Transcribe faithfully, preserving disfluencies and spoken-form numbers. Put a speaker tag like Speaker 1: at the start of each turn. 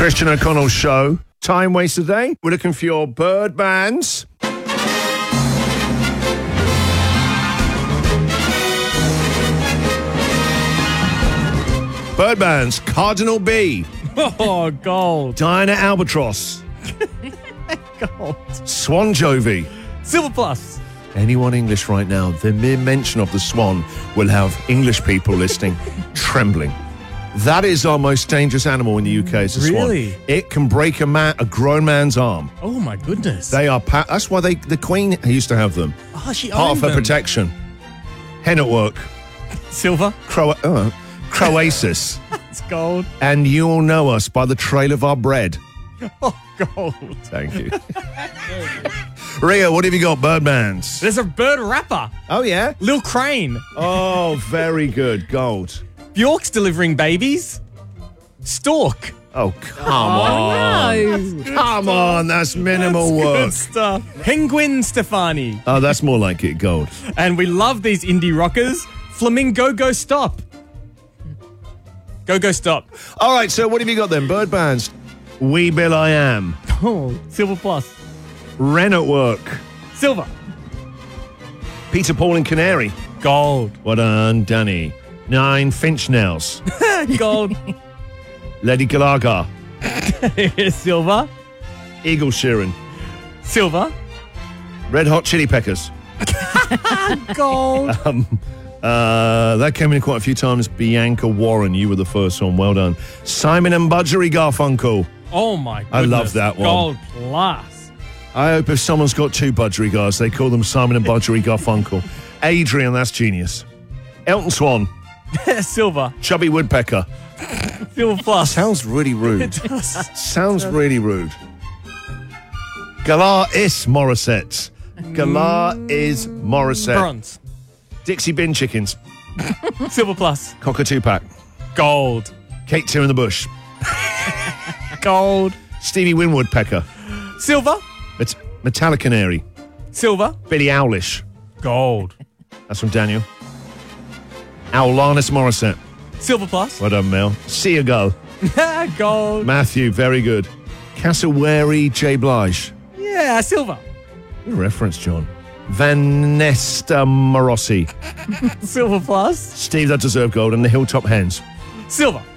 Speaker 1: Christian O'Connell's show. Time waster day. We're looking for your bird bands. Bird bands. Cardinal B.
Speaker 2: Oh, gold.
Speaker 1: Diana Albatross.
Speaker 2: Gold.
Speaker 1: Swan Jovi.
Speaker 2: Silver plus.
Speaker 1: Anyone English right now, the mere mention of the swan will have English people listening trembling. That is our most dangerous animal in the U K. It's a
Speaker 2: Really?
Speaker 1: swan. It can break a man, a grown man's arm.
Speaker 2: Oh, my goodness.
Speaker 1: They are. Pa- that's why they. The Queen used to have them.
Speaker 2: oh, she
Speaker 1: Part
Speaker 2: owned
Speaker 1: of her
Speaker 2: them.
Speaker 1: protection. Hen at work.
Speaker 2: Silver.
Speaker 1: Cro- oh, Croasis.
Speaker 2: It's gold.
Speaker 1: And you'll know us by the trail of our bread.
Speaker 2: Oh, gold.
Speaker 1: Thank you. Rio, what have you got? Bird bands.
Speaker 2: There's a bird rapper.
Speaker 1: Oh, yeah?
Speaker 2: Lil Crane.
Speaker 1: Oh, very good. Gold.
Speaker 2: Bjork's delivering babies. Stork.
Speaker 1: Oh, come on.
Speaker 3: No.
Speaker 1: Come on, that's minimal
Speaker 2: That's
Speaker 1: work.
Speaker 2: good stuff. Penguin Stefani.
Speaker 1: Oh, that's more like it, gold.
Speaker 2: And we love these indie rockers. Flamingo Go Stop. Go Go Stop.
Speaker 1: All right, so what have you got then? Bird bands. We Bill I Am.
Speaker 2: Oh, Silver plus.
Speaker 1: Wren at Work.
Speaker 2: Silver.
Speaker 1: Peter, Paul and Canary.
Speaker 2: Gold.
Speaker 1: Well done, Danny. Nine Finch Nails.
Speaker 2: Gold.
Speaker 1: Lady Galaga.
Speaker 2: Silver.
Speaker 1: Eagle Sheeran.
Speaker 2: Silver.
Speaker 1: Red Hot Chili Peppers.
Speaker 2: Gold.
Speaker 1: Um, uh, that came in quite a few times. Bianca Warren, you were the first one. Well done. Simon and Budgery Garfunkel.
Speaker 2: Oh, my goodness.
Speaker 1: I love that one.
Speaker 2: Gold plus.
Speaker 1: I hope if someone's got two Budgery guys, they call them Simon and Budgery Garfunkel. Adrian, that's genius. Elton Swan.
Speaker 2: Silver.
Speaker 1: Chubby Woodpecker.
Speaker 2: Silver plus.
Speaker 1: Sounds really rude.
Speaker 2: It does.
Speaker 1: Sounds really rude. Galar is Morissette. Galar is Morissette.
Speaker 2: Bronze.
Speaker 1: Dixie Bin Chickens.
Speaker 2: Silver plus.
Speaker 1: Cockatoo Pack.
Speaker 2: Gold.
Speaker 1: Kate Two in the Bush.
Speaker 2: Gold.
Speaker 1: Stevie Winwood Pecker.
Speaker 2: Silver.
Speaker 1: It's Metallica Canary.
Speaker 2: Silver.
Speaker 1: Billie Owlish.
Speaker 2: Gold.
Speaker 1: That's from Daniel. Alanis Morissette.
Speaker 2: Silver plus.
Speaker 1: Well done, Mel. Seagull.
Speaker 2: Gold.
Speaker 1: Matthew, very good. Cassowary J. Blige.
Speaker 2: Yeah, silver.
Speaker 1: Good reference, John. Vanessa Morossi.
Speaker 2: Silver plus.
Speaker 1: Steve, that deserved gold. And the Hilltop Hens.
Speaker 2: Silver.